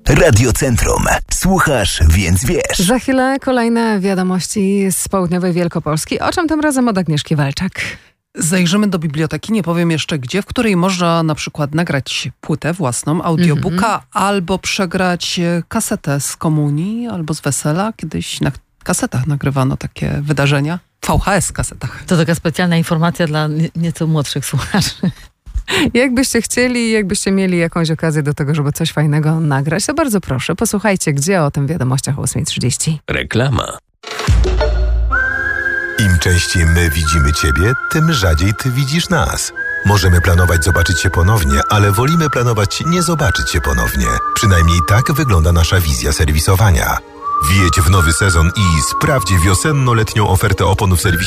Radiocentrum. Słuchasz, więc wiesz. Za chwilę kolejne wiadomości z południowej Wielkopolski. O czym tym razem od Agnieszki Walczak? Zajrzymy do biblioteki, nie powiem jeszcze gdzie, w której można na przykład nagrać płytę własną, audiobooka, albo przegrać kasetę z komunii, albo z wesela. Kiedyś na kasetach nagrywano takie wydarzenia. VHS kasetach. To taka specjalna informacja dla nieco młodszych słuchaczy. Jakbyście chcieli, jakbyście mieli jakąś okazję do tego, żeby coś fajnego nagrać, to bardzo proszę, posłuchajcie, gdzie o tym w wiadomościach o 8:30. Reklama. Im częściej my widzimy Ciebie, tym rzadziej Ty widzisz nas. Możemy planować zobaczyć się ponownie, ale wolimy planować nie zobaczyć się ponownie. Przynajmniej tak wygląda nasza wizja serwisowania. Wjedź w nowy sezon i sprawdź wiosenno-letnią ofertę opon w serwisie